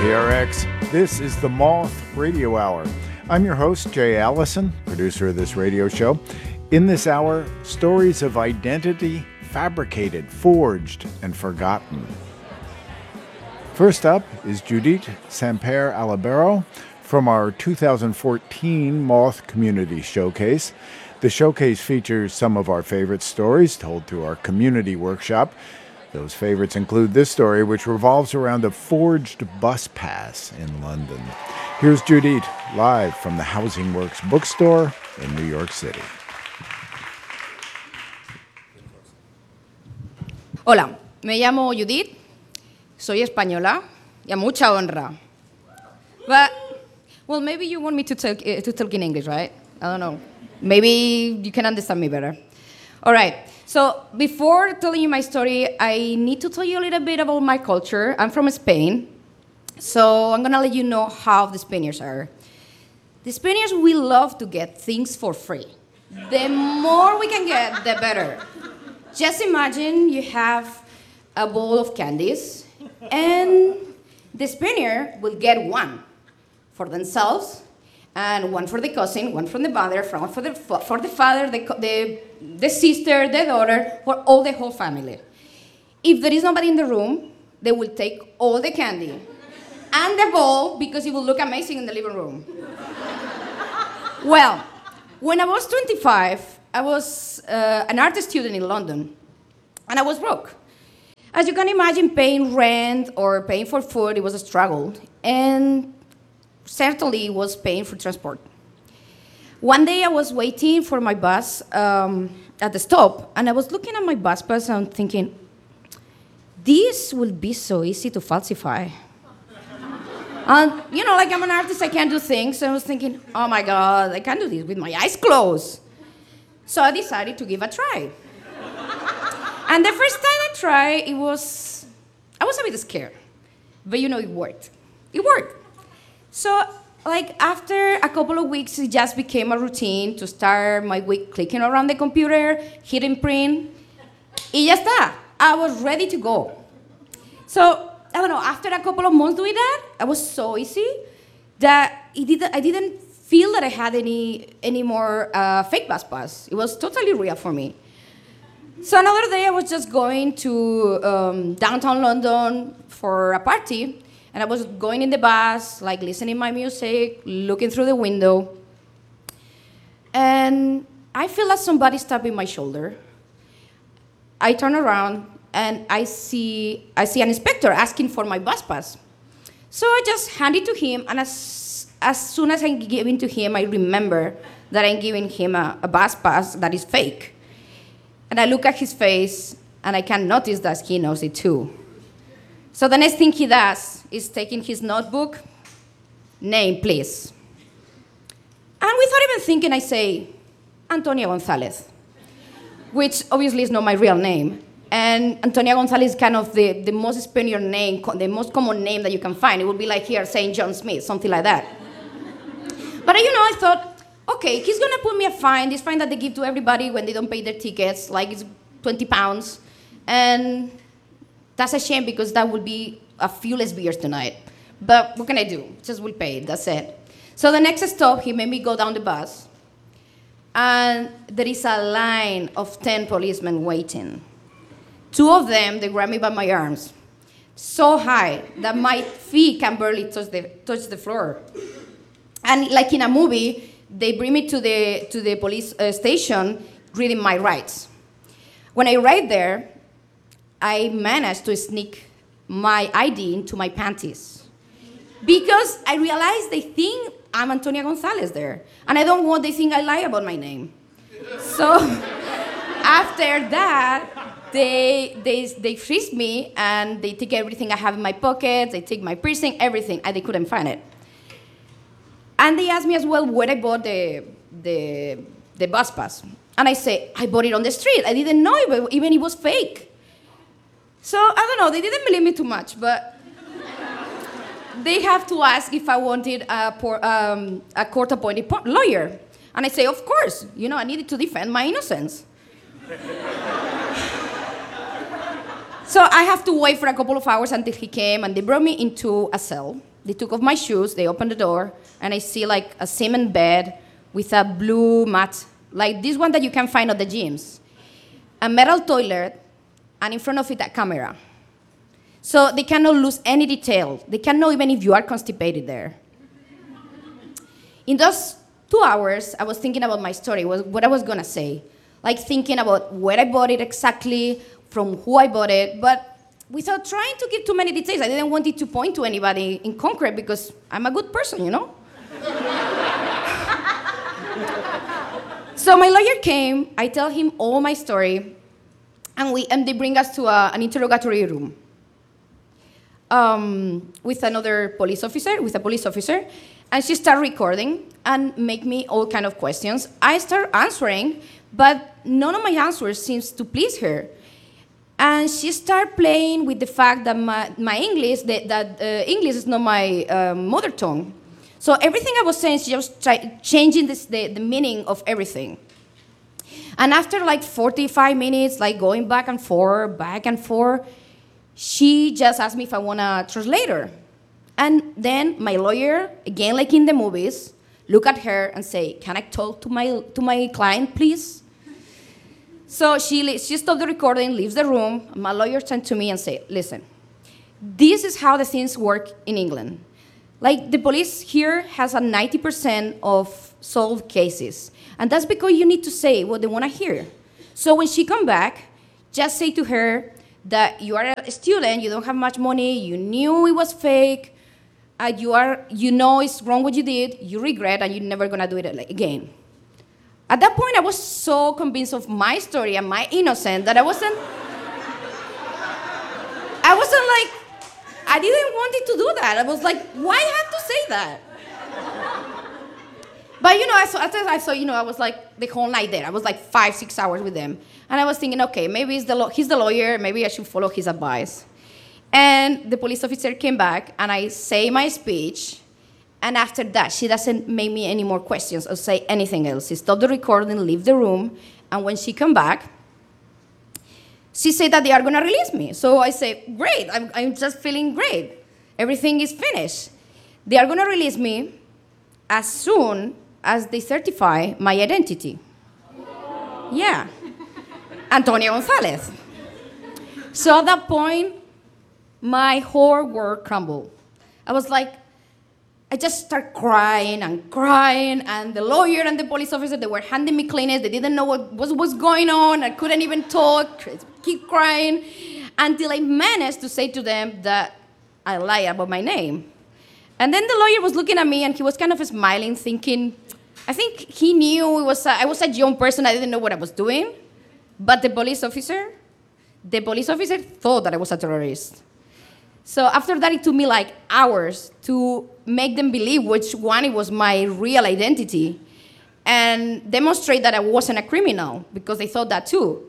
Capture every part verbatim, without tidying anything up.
K R X, this is the Moth Radio Hour. I'm your host, Jay Allison, producer of this radio show. In this hour, stories of identity fabricated, forged, and forgotten. First up is Judith Samper Alibero from our two thousand fourteen Moth Community Showcase. The showcase features some of our favorite stories told through our community workshop. Those favorites include this story, which revolves around a forged bus pass in London. Here's Judith, live from the Housing Works bookstore in New York City. Hola, me llamo Judith, soy española y a mucha honra. But, well, maybe you want me to talk, uh, to talk in English, right? I don't know. Maybe you can understand me better. All right. So before telling you my story, I need to tell you a little bit about my culture. I'm from Spain, so I'm gonna let you know how the Spaniards are. The Spaniards, we love to get things for free. The more we can get, the better. Just imagine you have a bowl of candies, and the Spaniard will get one for themselves, and one for the cousin, one from the mother, one for the, for the father, the, the, the sister, the daughter, for all the whole family. If there is nobody in the room, they will take all the candy and the bowl because it will look amazing in the living room. Well, when I was twenty-five, I was uh, an art student in London, and I was broke. As you can imagine, paying rent or paying for food, it was a struggle. And certainly was paying for transport. One day I was waiting for my bus um, at the stop, and I was looking at my bus pass and thinking, this will be so easy to falsify. And, you know, like I'm an artist, I can't do things, and I was thinking, oh my God, I can't do this with my eyes closed. So I decided to give a try. And the first time I tried, it was, I was a bit scared, but you know, it worked. It worked. So, like, after a couple of weeks, it just became a routine to start my week clicking around the computer, hitting print. Y ya está. I was ready to go. So, I don't know, after a couple of months doing that, it was so easy that it didn't, I didn't feel that I had any, any more uh, fake bus pass. It was totally real for me. So another day, I was just going to um, downtown London for a party. And I was going in the bus, like listening my music, looking through the window. And I feel like somebody's tapping my shoulder. I turn around and I see, I see an inspector asking for my bus pass. So I just hand it to him, and as, as soon as I give it to him, I remember that I'm giving him a, a bus pass that is fake. And I look at his face, and I can notice that he knows it too. So the next thing he does is taking his notebook, name, please. And without even thinking, I say, Antonia Gonzalez, which obviously is not my real name. And Antonia Gonzalez is kind of the, the most Spaniard name, the most common name that you can find. It would be like here saying John Smith, something like that. But you know, I thought, okay, he's gonna put me a fine, this fine that they give to everybody when they don't pay their tickets, like it's twenty pounds. And that's a shame because that would be a few less beers tonight. But what can I do? Just will pay it, that's it. So the next stop, he made me go down the bus. And there is a line of ten policemen waiting. Two of them, they grab me by my arms, so high that my feet can barely touch the, touch the floor. And like in a movie, they bring me to the, to the police uh, station reading my rights. When I arrived there, I managed to sneak my I D into my panties because I realized they think I'm Antonia Gonzalez there, and I don't want they think I lie about my name. So after that, they, they, they freeze me, and they take everything I have in my pockets, they take my piercing, everything, and they couldn't find it. And they asked me as well where I bought the, the, the bus pass. And I say, I bought it on the street. I didn't know it, even it was fake. So, I don't know, they didn't believe me too much, but they have to ask if I wanted a, por- um, a court-appointed po- lawyer. And I say, of course, you know, I needed to defend my innocence. So I have to wait for a couple of hours until he came, and they brought me into a cell. They took off my shoes, they opened the door, and I see like a cement bed with a blue mat, like this one that you can find at the gyms. A metal toilet, and in front of it, a camera. So they cannot lose any detail. They can know even if you are constipated there. In those two hours, I was thinking about my story, what I was gonna say. Like thinking about where I bought it exactly, from who I bought it, but without trying to give too many details. I didn't want it to point to anybody in concrete because I'm a good person, you know? So my lawyer came, I tell him all my story, and, we, and they bring us to a, an interrogatory room um, with another police officer, with a police officer, and she started recording and make me all kind of questions. I start answering, but none of my answers seems to please her. And she started playing with the fact that my, my English, that, that uh, English is not my uh, mother tongue. So everything I was saying, she was try, changing this, the, the meaning of everything. And after like forty-five minutes, like going back and forth, back and forth, she just asked me if I want a translator. And then my lawyer, again like in the movies, look at her and say, can I talk to my, to my client, please? So she, she stopped the recording, leaves the room. My lawyer turned to me and said, listen, this is how the things work in England. Like the police here has a ninety percent of solved cases. And that's because you need to say what they want to hear. So when she come back, just say to her that you are a student, you don't have much money, you knew it was fake, uh, you, are, you know it's wrong what you did, you regret, and you're never going to do it again. At that point, I was so convinced of my story and my innocence that I wasn't, I wasn't like, I didn't want it to do that. I was like, why have to say that? But you know, I saw, after I saw, you know, I was like the whole night there. I was like five, six hours with them. And I was thinking, okay, maybe he's the, law- he's the lawyer, maybe I should follow his advice. And the police officer came back and I say my speech. And after that, she doesn't make me any more questions or say anything else. She stopped the recording, leave the room, and when she come back, she said that they are gonna release me. So I say, great, I'm, I'm just feeling great. Everything is finished. They are gonna release me as soon as they certify my identity. Yeah, Antonio Gonzalez. So at that point, my whole world crumbled. I was like, I just started crying and crying, and the lawyer and the police officer, they were handing me Kleenex. They didn't know what was, was going on. I couldn't even talk, keep crying, until I managed to say to them that I lied about my name. And then the lawyer was looking at me, and he was kind of smiling, thinking, I think he knew it was a, I was a young person, I didn't know what I was doing. But the police officer, the police officer thought that I was a terrorist. So after that, it took me like hours to make them believe which one it was my real identity and demonstrate that I wasn't a criminal, because they thought that too.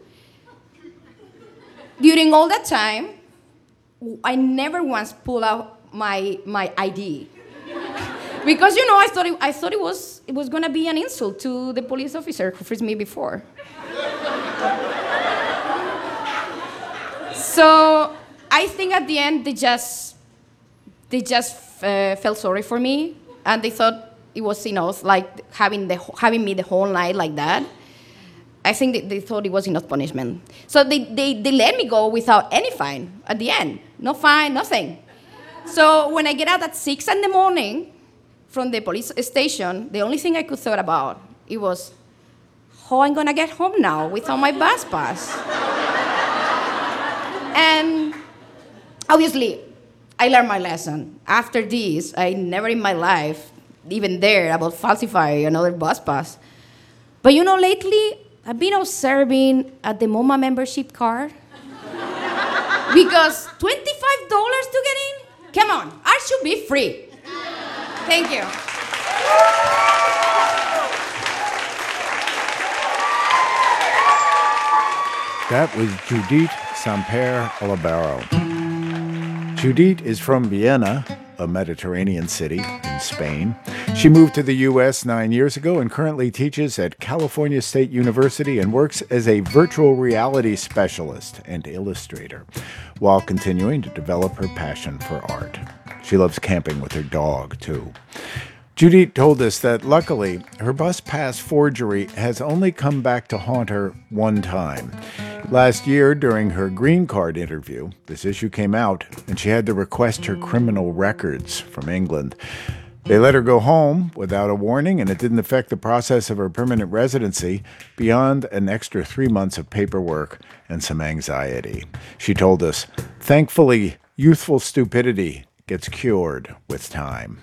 During all that time, I never once pulled out my, my I D. Because, you know, I thought, it, I thought it was, it was gonna be an insult to the police officer who frisked me before. So I think at the end, they just, they just uh, felt sorry for me, and they thought it was enough, like having, the, having me the whole night like that. I think they, they thought it was enough punishment. So they, they, they let me go without any fine at the end. No fine, nothing. So when I get out at six in the morning from the police station, the only thing I could thought about, it was, how I'm gonna get home now without my bus pass? And obviously, I learned my lesson. After this, I never in my life even dared about falsifying another bus pass. But you know, lately, I've been observing at the MoMA membership card. Because twenty-five dollars to get in? Come on, I should be free. Thank you. That was Judith Samper Olivero. Judith is from Vienna, a Mediterranean city in Spain. She moved to the U S nine years ago and currently teaches at California State University and works as a virtual reality specialist and illustrator while continuing to develop her passion for art. She loves camping with her dog, too. Judy told us that luckily, her bus pass forgery has only come back to haunt her one time. Last year, during her green card interview, this issue came out, and she had to request her criminal records from England. They let her go home without a warning, and it didn't affect the process of her permanent residency beyond an extra three months of paperwork and some anxiety. She told us, thankfully, youthful stupidity gets cured with time.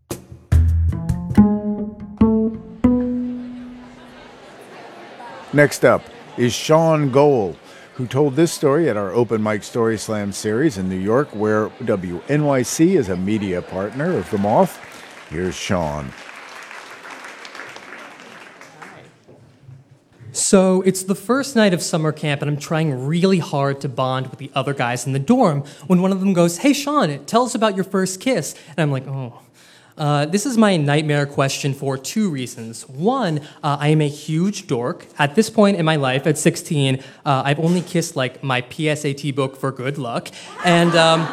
Next up is Sean Goal, who told this story at our Open Mic Story Slam series in New York, where W N Y C is a media partner of The Moth. Here's Sean. So it's the first night of summer camp, and I'm trying really hard to bond with the other guys in the dorm when one of them goes, "Hey, Sean, tell us about your first kiss." And I'm like, oh. Uh, this is my nightmare question for two reasons. One, uh, I am a huge dork. At this point in my life, at sixteen, uh, I've only kissed like my P S A T book for good luck. And um,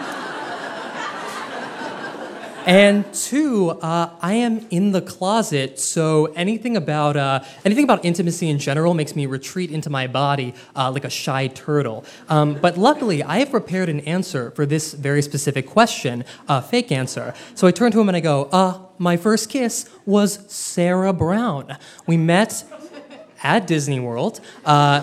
and two, uh, I am in the closet, so anything about uh, anything about intimacy in general makes me retreat into my body uh, like a shy turtle. Um, but luckily, I have prepared an answer for this very specific question, a fake answer. So I turn to him and I go, uh, my first kiss was Sarah Brown. We met at Disney World. Uh,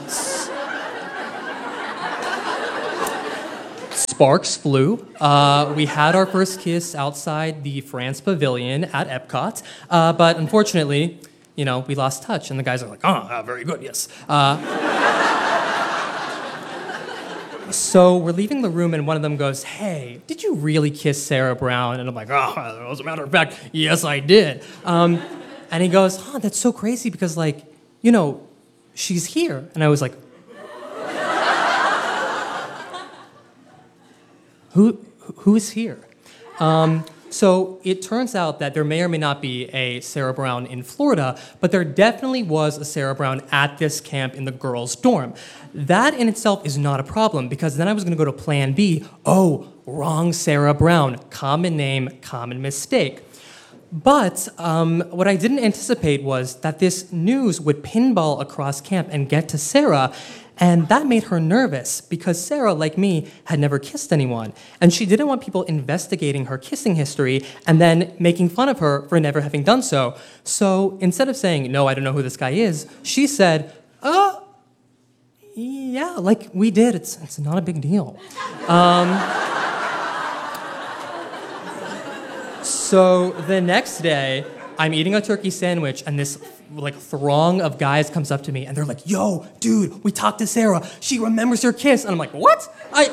Sparks flew. Uh, we had our first kiss outside the France Pavilion at Epcot, uh, but unfortunately, you know, we lost touch, and the guys are like, "Oh, uh, very good, yes." Uh, so we're leaving the room, and one of them goes, "Hey, did you really kiss Sarah Brown?" And I'm like, "Oh, as a matter of fact, yes, I did." Um, and he goes, "Oh, that's so crazy because, like, you know, she's here." And I was like, Who who is here? Um, so it turns out that there may or may not be a Sarah Brown in Florida, but there definitely was a Sarah Brown at this camp in the girls' dorm. That in itself is not a problem, because then I was going to go to plan B. Oh, wrong Sarah Brown. Common name, common mistake. But um, what I didn't anticipate was that this news would pinball across camp and get to Sarah. And that made her nervous because Sarah, like me, had never kissed anyone. And she didn't want people investigating her kissing history and then making fun of her for never having done so. So instead of saying, "No, I don't know who this guy is," she said, "Uh, yeah, like we did. It's, it's not a big deal." Um, so the next day, I'm eating a turkey sandwich, and this like throng of guys comes up to me, and they're like, "Yo, dude, we talked to Sarah. She remembers your kiss." And I'm like, "What? I."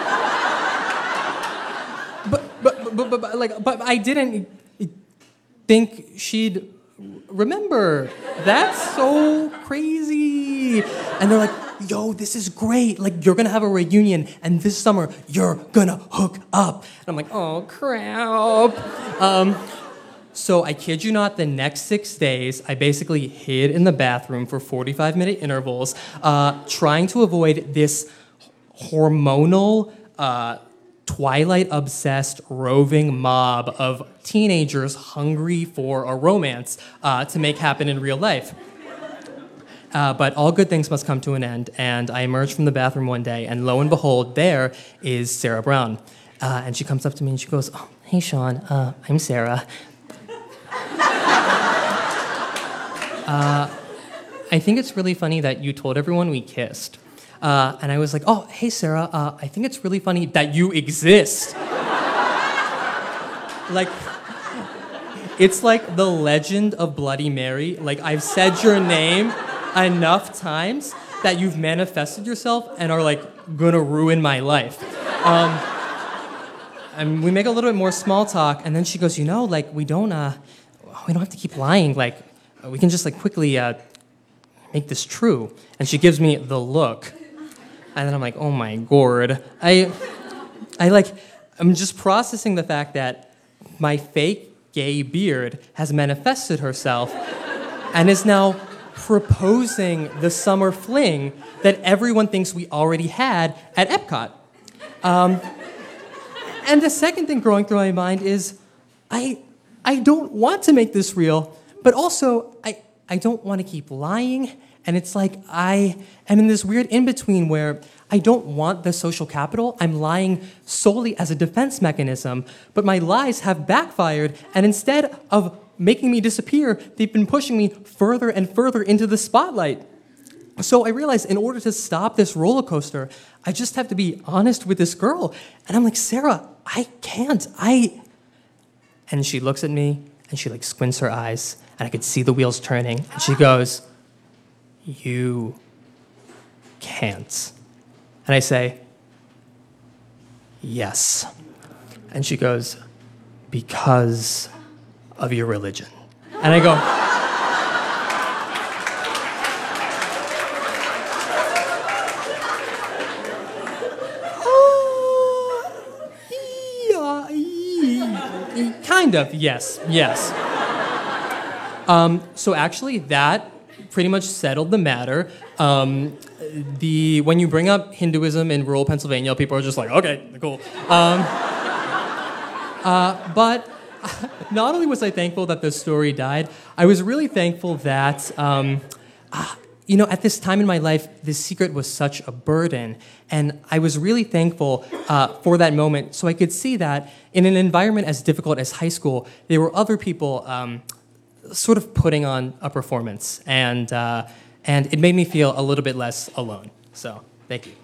But but but, but, but like but I didn't think she'd remember. That's so crazy. And they're like, "Yo, this is great. Like, you're gonna have a reunion, and this summer you're gonna hook up." And I'm like, "Oh crap." Um. So I kid you not, the next six days, I basically hid in the bathroom for forty-five minute intervals, uh, trying to avoid this hormonal, uh, Twilight-obsessed, roving mob of teenagers hungry for a romance uh, to make happen in real life. Uh, but all good things must come to an end, and I emerged from the bathroom one day, and lo and behold, there is Sarah Brown. Uh, and she comes up to me and she goes, "Oh, hey, Sean, uh, I'm Sarah. Uh, I think it's really funny that you told everyone we kissed." Uh, and I was like, "Oh, hey, Sarah, uh, I think it's really funny that you exist." Like, it's like the legend of Bloody Mary. Like, I've said your name enough times that you've manifested yourself and are, like, gonna ruin my life. Um, and we make a little bit more small talk, and then she goes, "You know, like, we don't, uh, we don't have to keep lying, like, we can just like quickly uh, make this true." And she gives me the look. And then I'm like, oh my gourd. I, I like, I'm just processing the fact that my fake gay beard has manifested herself and is now proposing the summer fling that everyone thinks we already had at Epcot. Um, and the second thing growing through my mind is, I, I don't want to make this real, but also I, I don't want to keep lying. And it's like I am in this weird in-between where I don't want the social capital. I'm lying solely as a defense mechanism, but my lies have backfired, and instead of making me disappear, they've been pushing me further and further into the spotlight. So I realized in order to stop this roller coaster, I just have to be honest with this girl. And I'm like, Sarah, I can't. I... And she looks at me, and she like squints her eyes, and I could see the wheels turning, and she goes, you can't. And I say, yes. And she goes, because of your religion. And I go, uh, yeah, yeah, kind of, yes, yes. Um, so actually that pretty much settled the matter. Um, the when you bring up Hinduism in rural Pennsylvania, people are just like, okay, cool. Um, uh, but not only was I thankful that the story died, I was really thankful that, um, uh, you know, at this time in my life, this secret was such a burden. And I was really thankful uh, for that moment so I could see that in an environment as difficult as high school, there were other people um, sort of putting on a performance, and uh, and it made me feel a little bit less alone. So, thank you.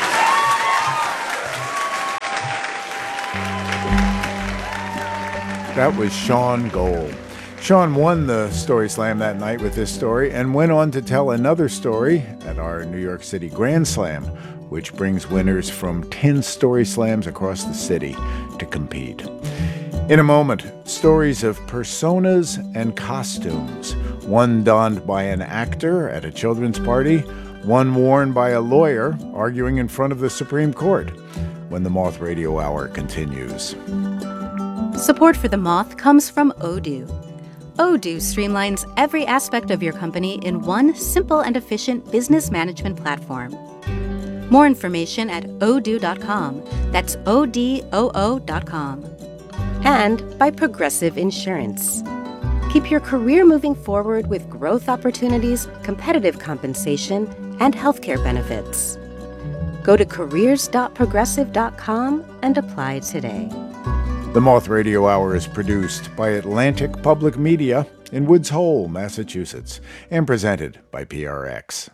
That was Sean Gold. Sean won the Story Slam that night with this story and went on to tell another story at our New York City Grand Slam, which brings winners from ten Story Slams across the city to compete. In a moment, stories of personas and costumes, one donned by an actor at a children's party, one worn by a lawyer arguing in front of the Supreme Court, when the Moth Radio Hour continues. Support for The Moth comes from Odoo. Odoo streamlines every aspect of your company in one simple and efficient business management platform. More information at odoo dot com. That's O D O O dot com. And by Progressive Insurance. Keep your career moving forward with growth opportunities, competitive compensation, and healthcare benefits. Go to careers dot progressive dot com and apply today. The Moth Radio Hour is produced by Atlantic Public Media in Woods Hole, Massachusetts, and presented by P R X.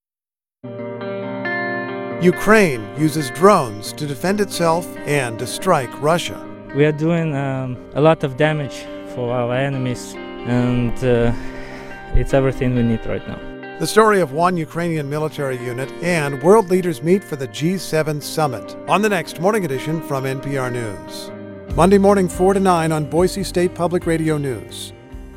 Ukraine uses drones to defend itself and to strike Russia. We are doing um, a lot of damage for our enemies, and uh, it's everything we need right now. The story of one Ukrainian military unit, and world leaders meet for the G seven summit on the next Morning Edition from N P R News. Monday morning four to nine on Boise State Public Radio News.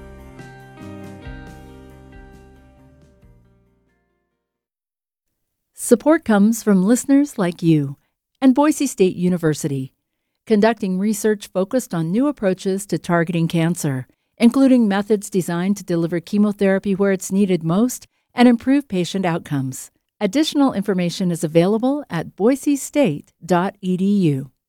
Support comes from listeners like you and Boise State University, conducting research focused on new approaches to targeting cancer, including methods designed to deliver chemotherapy where it's needed most and improve patient outcomes. Additional information is available at boise state dot e d u.